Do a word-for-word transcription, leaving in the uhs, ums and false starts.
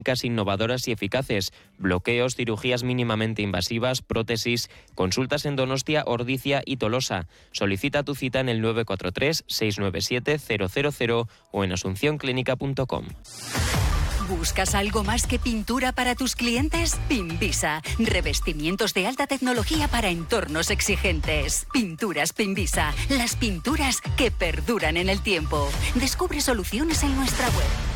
técnicas innovadoras y eficaces, bloqueos, cirugías mínimamente invasivas, prótesis, consultas en Donostia, Ordizia y Tolosa. Solicita tu cita en el nueve cuatro tres, seis nueve siete, cero cero cero o en asunción clínica punto com. ¿Buscas algo más que pintura para tus clientes? Pinvisa. Revestimientos de alta tecnología para entornos exigentes. Pinturas Pinvisa. Las pinturas que perduran en el tiempo. Descubre soluciones en nuestra web.